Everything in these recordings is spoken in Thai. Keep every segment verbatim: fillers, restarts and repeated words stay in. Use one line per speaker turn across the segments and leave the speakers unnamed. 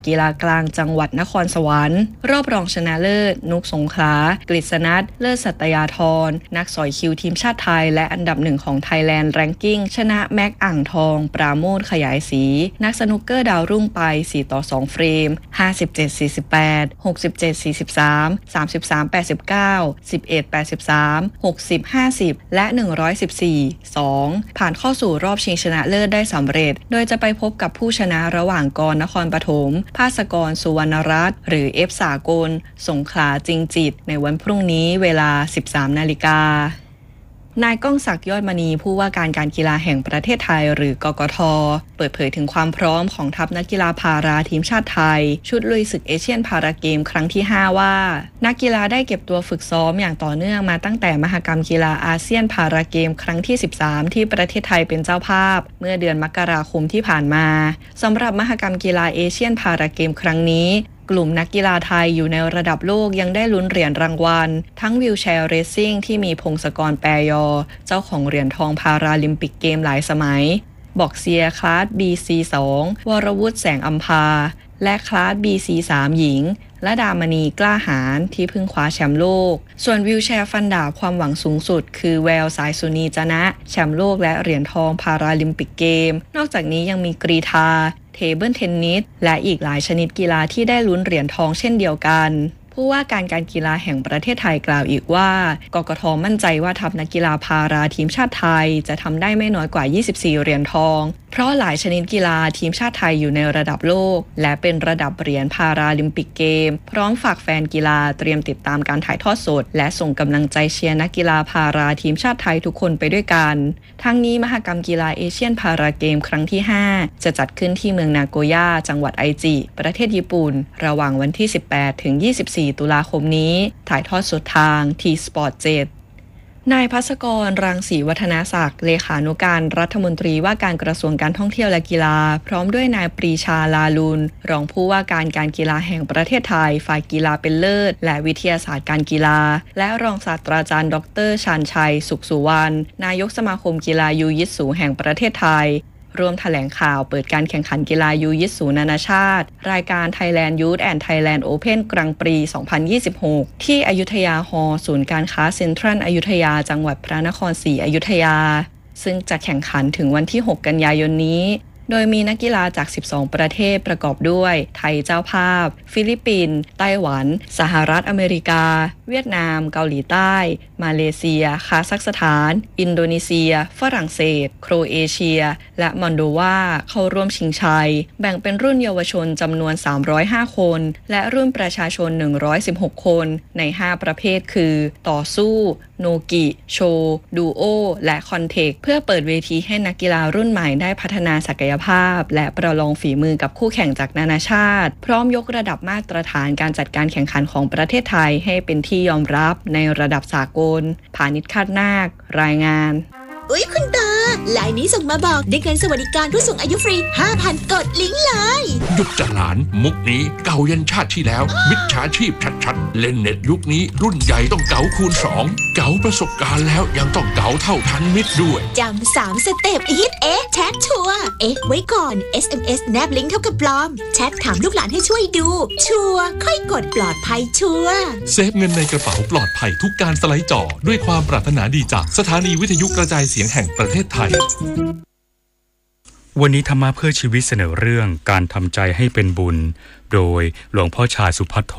กีฬากลางจังหวัดนครสวรรค์รอบรองชนะเลิศนุกสงขลากฤษณัฐเลิศสัตยาธรนักสอยคิวทีมชาติไทยและอันดับหนึ่งของ Thailand Ranking ชนะแม็กอ่างทองปราโมทย์ขยายศรีนักสนุกเกอร์ดาวรุ่งไปสี่ต่อสองเฟรม ห้าสิบเจ็ด สี่สิบแปด หกสิบเจ็ด สี่สิบสาม สามสิบสาม แปดสิบเก้า สิบเอ็ด แปดสิบสาม หกสิบ ห้าสิบและหนึ่งร้อยสิบสี่ สอง ผ่านเข้าสู่รอบชิงชนะเลิศได้สำเร็จโดยจะไปพบกับผู้ชนะระหว่างกรนครปฐมภาสกรสุวรรณรัตน์หรือเอฟสากลสงขลาจริงจิตในวันพรุ่งนี้เวลา สิบสามนาฬิกานายก้องศักดิ์ยอดมณีผู้ว่าการการกีฬาแห่งประเทศไทยหรือกกท.เปิดเผยถึงความพร้อมของทัพนักกีฬาพาราทีมชาติไทยชุดลุยศึกเอเชียนพาราเกมครั้งที่ห้าว่านักกีฬาได้เก็บตัวฝึกซ้อมอย่างต่อเนื่องมาตั้งแต่มหกรรมกีฬาอาเซียนพาราเกมครั้งที่สิบสามที่ประเทศไทยเป็นเจ้าภาพเมื่อเดือนมกราคมที่ผ่านมาสำหรับมหกรรมกีฬาเอเชียนพาราเกมครั้งนี้กลุ่มนักกีฬาไทยอยู่ในระดับโลกยังได้ลุ้นเหรียญรางวัลทั้งวิวแชร์เรซซิ่งที่มีพงศกรแปรยอเจ้าของเหรียญทองพาราลิมปิกเกมหลายสมัยบอกเซียคลาส บี ซี สอง วรวุฒิแสงอัมพาและคลาส บี ซี สาม หญิงและดามณีกล้าหาญที่เพิ่งคว้าแชมป์โลกส่วนวิวแชร์ฟันดาบความหวังสูงสุดคือแววสายสุนีจนะแชมป์โลกและเหรียญทองพาราลิมปิกเกมนอกจากนี้ยังมีกรีฑาเทเบิลเทนนิสและอีกหลายชนิดกีฬาที่ได้ลุ้นเหรียญทองเช่นเดียวกันผู้ว่าการการกีฬาแห่งประเทศไทยกล่าวอีกว่ากกท.มั่นใจว่าทัพนักกีฬาพาราทีมชาติไทยจะทำได้ไม่น้อยกว่ายี่สิบสี่เหรียญทองเพราะหลายชนิดกีฬาทีมชาติไทยอยู่ในระดับโลกและเป็นระดับเหรียญพาราลิมปิกเกมพร้อมฝากแฟนกีฬาเตรียมติดตามการถ่ายทอดสดและส่งกำลังใจเชียร์นักกีฬาพาราทีมชาติไทยทุกคนไปด้วยกันทั้งนี้มหกรรมกีฬาเอเชียนพาราเกมครั้งที่ห้าจะจัดขึ้นที่เมืองนาโกย่าจังหวัดไอจิประเทศญี่ปุ่นระหว่างวันที่สิบแปดถึงยี่สิบสี่ตุลาคมนี้ถ่ายทอดสดทาง ที สปอร์ต เจ็ด นายภัสกร รังสีวัฒนศักดิ์เลขานุการรัฐมนตรีว่าการกระทรวงการท่องเที่ยวและกีฬาพร้อมด้วยนายปรีชาลาลุนรองผู้ว่าการการกีฬาแห่งประเทศไทยฝ่ายกีฬาเป็นเลิศและวิทยาศาสตร์การกีฬาและรองศาสตราจารย์ดร.ชาญชัยสุขสุวรรณนายกสมาคมกีฬายูยิตสูแห่งประเทศไทยร่วมแถลงข่าวเปิดการแข่งขันกีฬายูยิตสูนานาชาติรายการ Thailand Youth and Thailand Open Grand Prix สองพันยี่สิบหกที่อยุธยาฮอลล์ศูนย์การค้าเซ็นทรัลอยุธยาจังหวัดพระนครศรีอยุธยาซึ่งจะแข่งขันถึงวันที่หกกันยายนนี้โดยมีนักกีฬาจากสิบสองประเทศประกอบด้วยไทยเจ้าภาพฟิลิปปินส์ไต้หวันสหรัฐอเมริกาเวียดนามเกาหลีใต้มาเลเซียคาซัคสถานอินโดนีเซียฝรั่งเศสโครเอเชียและมอนโดวาเข้าร่วมชิงชัยแบ่งเป็นรุ่นเยาวชนจำนวนสามร้อยห้าคนและรุ่นประชาชนหนึ่งร้อยสิบหกคนในห้าประเภทคือต่อสู้โนกิโชดูโอและคอนเทคเพื่อเปิดเวทีให้นักกีฬารุ่นใหม่ได้พัฒนาศักยภาพและประลองฝีมือกับคู่แข่งจากนานาชาติพร้อมยกระดับมาตรฐานการจัดการแข่งขันของประเทศไทยให้เป็นที่ยอมรับในระดับสากลพานิชคาดนาครายงาน
อุ๊ยคุณตาไลน์นี้ส่งมาบอกได้เงินสวัสดิการผู้สูงอายุฟรี ห้าพัน กดลิงก์เลย
หยุดจะหลานมุกนี้เก่ายันชาติที่แล้วมิจฉาชีพชัดๆเล่นเน็ตยุคนี้รุ่นใหญ่ต้องเก๋าคูณสองเก๋าประสบการณ์แล้วยังต้องเก๋าเท่าทันมิตรด้วย
จำสามสเต็ปอีทเอ๊ะแชทชัวร์เอ๊ะไว้ก่อน เอส เอ็ม เอส แนบลิงก์เท่ากับปลอมแชทถามลูกหลานให้ช่วยดูชัวร์ค่อยกดปลอดภัยชัวร์
เซฟเงินในกระเป๋าปลอดภัยทุกการสไลด์จอด้วยความปรารถนาดีจากสถานีวิทยุกระจายเสียงแห่งประเทศไทย
วันนี้ธรรมะเพื่อชีวิตเสนอเรื่องการทำใจให้เป็นบุญโดยหลวงพ่อชาสุภัทโท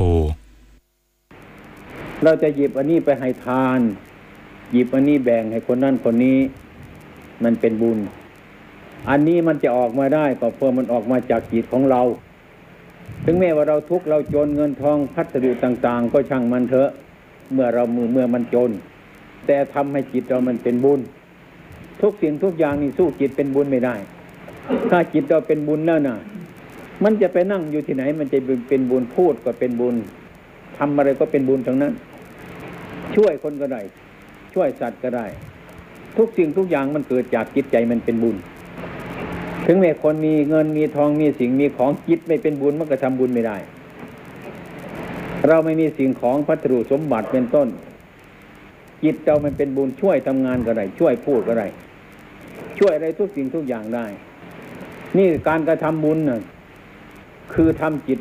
เราจะหยิบอันนี้ไปให้ทานหยิบอันนี้แบ่งให้คนนั้นคนนี้มันเป็นบุญอันนี้มันจะออกมาได้ก็เพราะมันออกมาจากจิตของเราถึงแม้ว่าเราทุกข์เราจนเงินทองพัสดุต่างๆก็ช่างมันเถอะเมื่อเรามือเมื่อมันจนแต่ทำให้จิตเรามันเป็นบุญทุกสิ่งทุกอย่างนี่สู้จิตเป็นบุญไม่ได้ถ้าจิตเราเป็นบุญแล้วนะมันจะไปนั่งอยู่ที่ไหนมันจะเป็นบุญพูดก็เป็นบุญทำอะไรก็เป็นบุญทั้งนั้นช่วยคนก็ได้ช่วยสัตว์ก็ได้ทุกสิ่งทุกอย่างมันเกิดจากจิตใจมันเป็นบุญถึงแม้คนมีเงินมีทองมีสิ่งมีของจิตไม่เป็นบุญมันก็ทำบุญไม่ได้เราไม่มีสิ่งของพัสดุสมบัติเป็นต้นจิตเรามันเป็นบุญช่วยทำงานก็ได้ช่วยพูดก็ได้ช่วยอะไรทุกสิ่งทุกอย่างได้นี่การกระทำบุญน่ะคือทำจิต